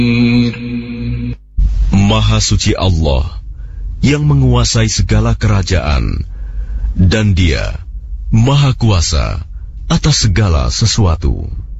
Maha suci Allah yang menguasai segala kerajaan, dan Dia Maha Kuasa atas segala sesuatu.